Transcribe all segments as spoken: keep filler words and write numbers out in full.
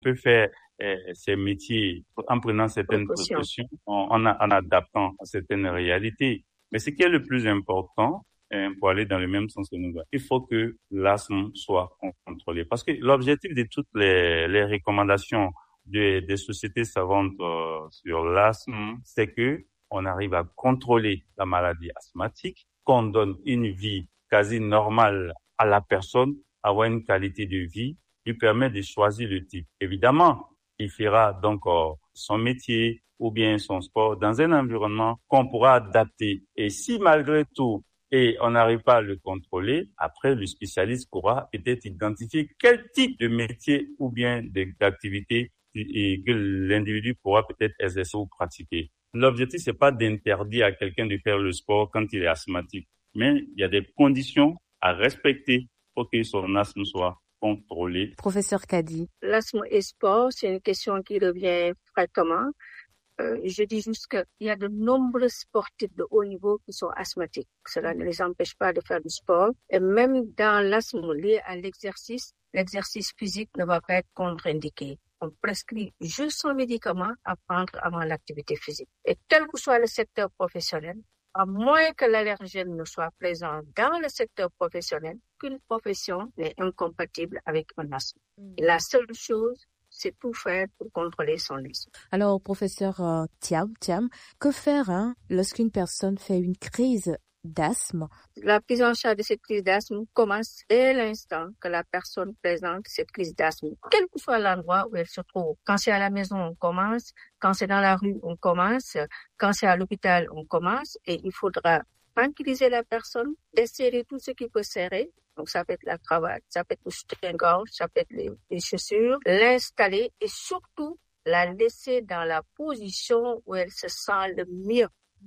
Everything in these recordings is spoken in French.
peut faire euh, ces métiers en prenant certaines précautions, en, en, en adaptant à certaines réalités. Mais ce qui est le plus important, euh, pour aller dans le même sens que nous, il faut que l'asthme soit contrôlé. Parce que l'objectif de toutes les, les recommandations des, des sociétés savantes euh, sur l'asthme, c'est que on arrive à contrôler la maladie asthmatique, qu'on donne une vie quasi normale à la personne, avoir une qualité de vie, lui permet de choisir le type. Évidemment, il fera donc euh, son métier ou bien son sport dans un environnement qu'on pourra adapter. Et si malgré tout, et on n'arrive pas à le contrôler, après le spécialiste pourra peut-être identifier quel type de métier ou bien d'activité et que l'individu pourra peut-être exercer ou pratiquer. L'objectif, c'est pas d'interdire à quelqu'un de faire le sport quand il est asthmatique, mais il y a des conditions à respecter pour que son asthme soit contrôlé. Professeur Kadi. L'asthme et sport, c'est une question qui revient fréquemment. Euh, je dis juste qu'il y a de nombreux sportifs de haut niveau qui sont asthmatiques. Cela ne les empêche pas de faire du sport. Et même dans l'asthme lié à l'exercice, l'exercice physique ne va pas être contre-indiqué. On prescrit juste son médicament à prendre avant l'activité physique. Et quel que soit le secteur professionnel, à moins que l'allergène ne soit présent dans le secteur professionnel, qu'une profession n'est incompatible avec un asthme. Et la seule chose, c'est tout faire pour contrôler son asthme. Alors, professeur euh, Thiam, Thiam, que faire hein, lorsqu'une personne fait une crise d'asthme? La prise en charge de cette crise d'asthme commence dès l'instant que la personne présente cette crise d'asthme, quel que soit l'endroit où elle se trouve. Quand c'est à la maison, on commence. Quand c'est dans la rue, on commence. Quand c'est à l'hôpital, on commence. Et il faudra tranquilliser la personne, desserrer tout ce qui peut serrer. Donc, ça peut être la cravate, ça peut être le soutien-gorge, ça peut être les, les chaussures, l'installer et surtout la laisser dans la position où elle se sent le mieux.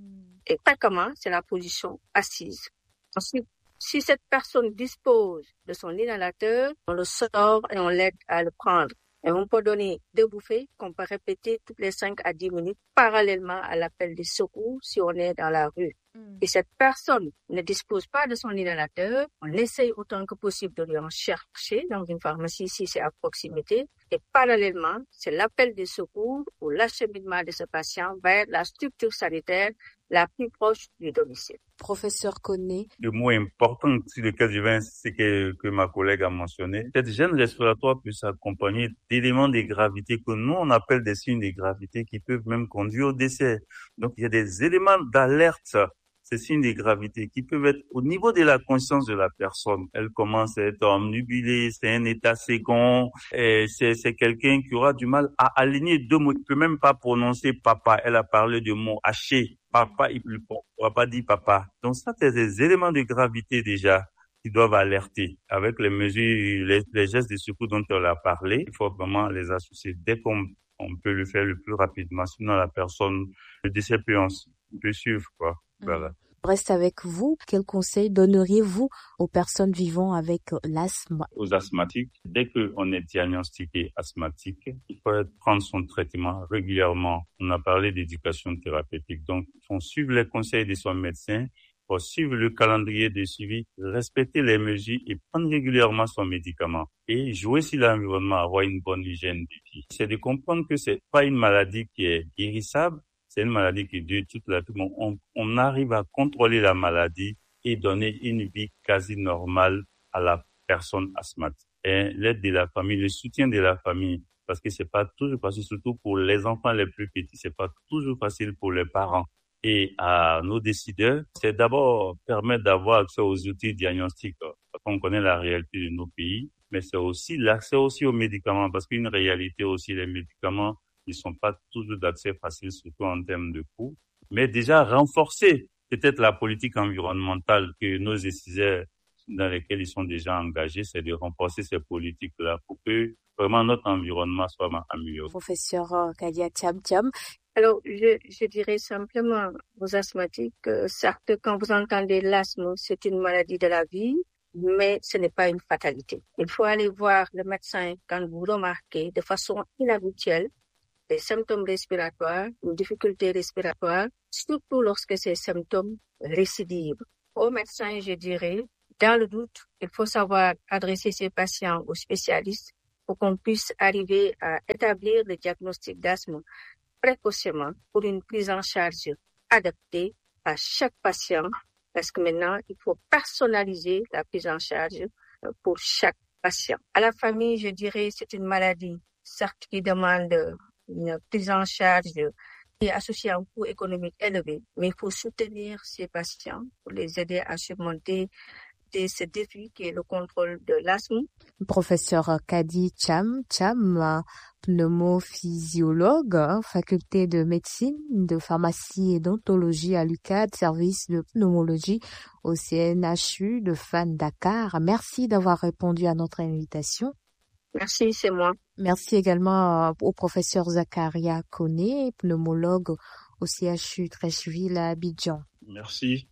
Et fréquemment, c'est la position assise. Ensuite, si cette personne dispose de son inhalateur, on le sort et on l'aide à le prendre. Et on peut donner deux bouffées qu'on peut répéter toutes les cinq à dix minutes parallèlement à l'appel des secours si on est dans la rue. Mm. Et cette personne ne dispose pas de son inhalateur, on essaye autant que possible de lui en chercher dans une pharmacie si c'est à proximité. Et parallèlement, c'est l'appel des secours ou l'acheminement de ce patient vers la structure sanitaire la plus proche du domicile. Professeur Koné. Le mot important sur lequel je viens, c'est que, que ma collègue a mentionné. Cette gêne respiratoire peut s'accompagner d'éléments de gravité que nous, on appelle des signes de gravité qui peuvent même conduire au décès. Donc, il y a des éléments d'alerte, ces signes de gravité qui peuvent être au niveau de la conscience de la personne. Elle commence à être omnibulée, c'est un état second, et c'est, c'est quelqu'un qui aura du mal à aligner deux mots. Il ne peut même pas prononcer papa. Elle a parlé de mots hachés. Papa, il ne pourra pas dire papa. Donc ça, c'est des éléments de gravité déjà qui doivent alerter. Avec les mesures, les, les gestes de secours dont on a parlé, il faut vraiment les associer dès qu'on on peut le faire le plus rapidement. Sinon, la personne, le décès peut, peut suivre, quoi. Voilà. Reste avec vous. Quel conseil donneriez-vous aux personnes vivant avec l'asthme? Aux asthmatiques, dès qu'on est diagnostiqué asthmatique, il faut prendre son traitement régulièrement. On a parlé d'éducation thérapeutique. Donc, il faut suivre les conseils de son médecin, il faut suivre le calendrier de suivi, respecter les mesures et prendre régulièrement son médicament. Et jouer sur l'environnement, avoir une bonne hygiène de vie. C'est de comprendre que c'est pas une maladie qui est guérissable. C'est une maladie qui dure toute la vie. On, on arrive à contrôler la maladie et donner une vie quasi normale à la personne asthmatique. Et l'aide de la famille, le soutien de la famille, parce que c'est pas toujours facile, surtout pour les enfants les plus petits, c'est pas toujours facile pour les parents. Et à nos décideurs, c'est d'abord permettre d'avoir accès aux outils diagnostiques, parce qu'on connaît la réalité de nos pays, mais c'est aussi l'accès aussi aux médicaments, parce qu'une réalité aussi, les médicaments, ils sont pas toujours d'accès facile, surtout en termes de coûts. Mais déjà, renforcer peut-être la politique environnementale que nos décideurs dans lesquels ils sont déjà engagés, c'est de renforcer ces politiques-là pour que vraiment notre environnement soit amélioré. Professeur Kadia Thiam Thiam. Alors, je, je dirais simplement aux asthmatiques que certes, quand vous entendez l'asthme, c'est une maladie de la vie, mais ce n'est pas une fatalité. Il faut aller voir le médecin quand vous remarquez de façon inhabituelle des symptômes respiratoires, une difficulté respiratoire, surtout lorsque ces symptômes récidivent. Au médecin, je dirais, dans le doute, il faut savoir adresser ses patients aux spécialistes pour qu'on puisse arriver à établir le diagnostic d'asthme précocement pour une prise en charge adaptée à chaque patient, parce que maintenant, il faut personnaliser la prise en charge pour chaque patient. À la famille, je dirais, c'est une maladie, certes, qui demande une prise en charge qui est associée à un coût économique élevé, mais il faut soutenir ces patients pour les aider à surmonter ce défi qui est le contrôle de l'asthme. Professeur Kadi Cham, Cham, pneumophysiologue, faculté de médecine, de pharmacie et d'odontologie à l'U C A D, service de pneumologie au C N H U de Fann Dakar. Merci d'avoir répondu à notre invitation. Merci, c'est moi. Merci également au professeur Zakaria Koné, pneumologue au C H U Treichville à Abidjan. Merci.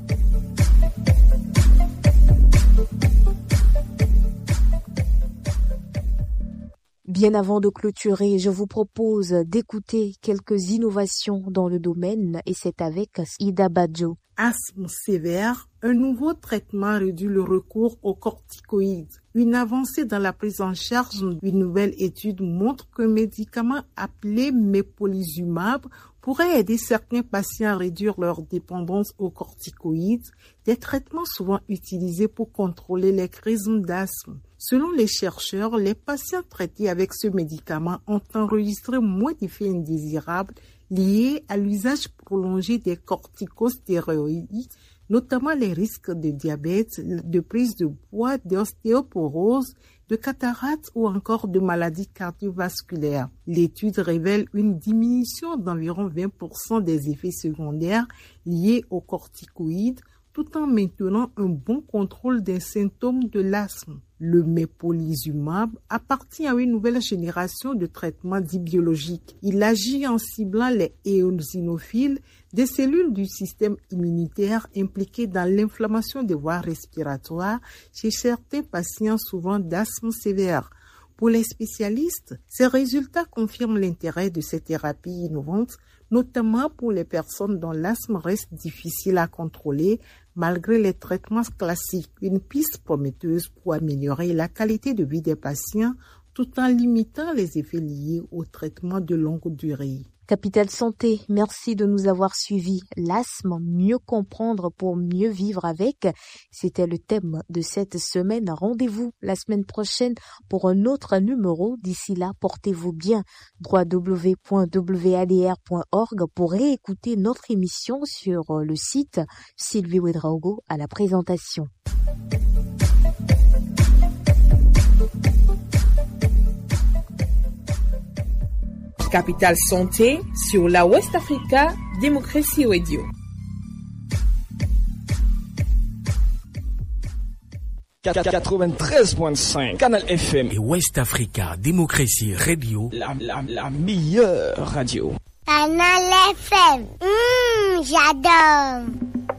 Bien avant de clôturer, je vous propose d'écouter quelques innovations dans le domaine et c'est avec Ida Badjo. Asthme sévère, un nouveau traitement réduit le recours aux corticoïdes. Une avancée dans la prise en charge, une nouvelle étude montre qu'un médicament appelé mépolizumab pourrait aider certains patients à réduire leur dépendance aux corticoïdes, des traitements souvent utilisés pour contrôler les crises d'asthme. Selon les chercheurs, les patients traités avec ce médicament ont enregistré moins d'effets indésirables liés à l'usage prolongé des corticostéroïdes, notamment les risques de diabète, de prise de poids, d'ostéoporose, de cataracte ou encore de maladies cardiovasculaires. L'étude révèle une diminution d'environ vingt pour cent des effets secondaires liés aux corticoïdes, tout en maintenant un bon contrôle des symptômes de l'asthme. Le mépolizumab appartient à une nouvelle génération de traitements dits biologiques. Il agit en ciblant les éosinophiles, des cellules du système immunitaire impliquées dans l'inflammation des voies respiratoires chez certains patients souvent d'asthme sévère. Pour les spécialistes, ces résultats confirment l'intérêt de ces thérapies innovantes, notamment pour les personnes dont l'asthme reste difficile à contrôler malgré les traitements classiques. Une piste prometteuse pour améliorer la qualité de vie des patients tout en limitant les effets liés au traitement de longue durée. Capital Santé, merci de nous avoir suivis. L'asthme, mieux comprendre pour mieux vivre avec, c'était le thème de cette semaine. Rendez-vous la semaine prochaine pour un autre numéro. D'ici là, portez-vous bien. w w w point w a d r point org pour réécouter notre émission sur le site. Sylvie Ouedraogo à la présentation. Capital Santé sur la West Africa Démocratie Radio. quatre-vingt-treize point cinq Canal F M et West Africa Démocratie Radio, la, la, la meilleure radio. Canal F M, mmh, j'adore.